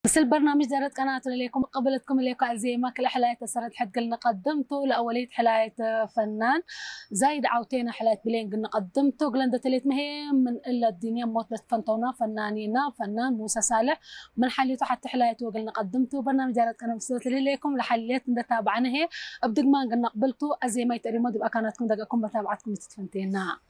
بس البرنامج دارت قناتنا إليكم قبلتكم إليكم أعزائي كل حلقات سرد حد قلنا قدمته لأولية حلقات فنان زايد عاوتينا حلقات بلين قلنا قدمته قلنا تليت مهم من إلا الدنيا موت فنتونا فنانينا فنان موسى صالح من حليته حتى حلقاته قلنا قدمته برنامج دارت قناة وصلت إليكم لحليت تابعنا هي أبدق ما قلنا قبلته أزي ما يتقري ما دبقى كانتكم دقاكم بتابعتكم تتفنتينا